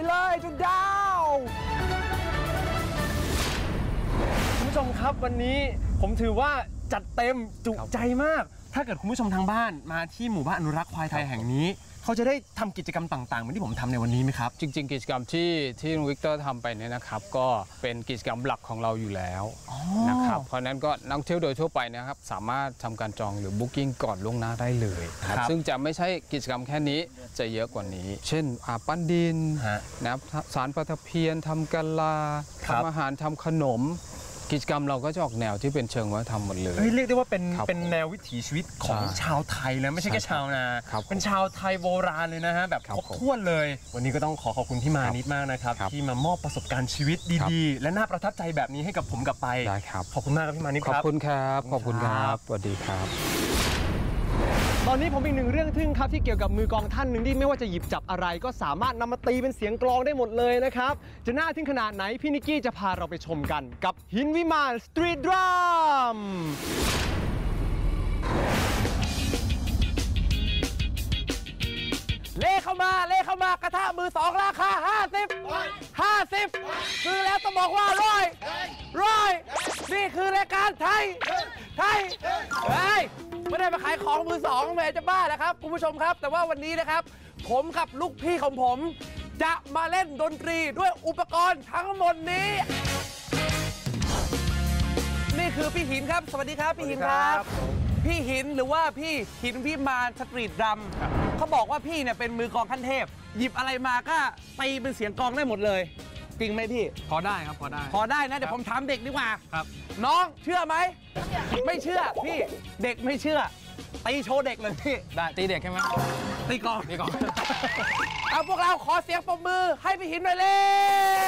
เลยจุดดาวคุณผู้ชมครับวันนี้ผมถือว่าจัดเต็มจุใจมากถ้าเกิดคุณผู้ชมทางบ้านมาที่หมู่บ้านอนุรักษ์ควายไทยแห่งนี้เขาจะได้ทำกิจกรรมต่างๆเหมือนที่ผมทำในวันนี้ไหมครับจริงๆกิจกรรมที่ลุงวิกเตอร์ทำไปเนี่ยนะครับก็เป็นกิจกรรมหลักของเราอยู่แล้วนะครับเพราะนั้นก็นักท่องเที่ยวโดยทั่วไปนะครับสามารถทำการจองหรือบุ๊กิ้งก่อนล่วงหน้าได้เลยครับซึ่งจะไม่ใช่กิจกรรมแค่นี้จะเยอะกว่านี้เช่นปั้นดินนะครับสารปลาตะเพียนทำกะลาทำอาหารทำขนมกิจกรรมเราก็จะออกแนวที่เป็นเชิงวัฒนธรรมหมดเลยเรียกได้ว่าเป็นแนววิถีชีวิตของชาวไทยนะไม่ใช่แค่ชาวนาเป็นชาวไทยโบราณเลยนะฮะแบบครบถ้วนเลยวันนี้ก็ต้องขอบคุณพี่มานิดมากนะครับที่มามอบประสบการณ์ชีวิตดีๆและน่าประทับใจแบบนี้ให้กับผมกลับไปได้ครับขอบคุณมากครับพี่มานิดครับขอบคุณครับขอบคุณครับสวัสดีครับตอนนี้ผมอีกหนึ่งเรื่องทึ่งครับที่เกี่ยวกับมือกลองท่านหนึ่งที่ไม่ว่าจะหยิบจับอะไรก็สามารถนำมาตีเป็นเสียงกลองได้หมดเลยนะครับจะน่าทึ่งขนาดไหนพี่นิกกี้จะพาเราไปชมกันกับหินวิมานสตรีทดรัมเล่เข้ามากระทะมือสองราคา50ซื้อแล้วต้องบอกว่าร้อยนี่คือรายการไทยไม่ได้มาขายของมือสองแหมจะบ้าแล้วครับคุณผู้ชมครับแต่ว่าวันนี้นะครับผมกับลูกพี่ของผมจะมาเล่นดนตรีด้วยอุปกรณ์ทั้งหมดนี้นี่คือพี่หินครับสวัสดีครับพี่หินครับพี่หินหรือว่าพี่หินวิมานสตรีทดรัมเขาบอกว่าพี่เนี่ยเป็นมือกลองขั้นเทพหยิบอะไรมาก็ตีเป็นเสียงกลองได้หมดเลยจริงไหมพี่พอได้ครับพอได้นะเดี๋ยวผมถามเด็กดีกว่าครับน้องเชื่อไหมไม่เชื่อพี่เด็กไม่เชื่อตีโชว์เด็กเลยพี่ได้ตีเด็กใช่ไหมตีกลองเอาพวกเราขอเสียงปรบมือให้พี่หินหน่อยเลย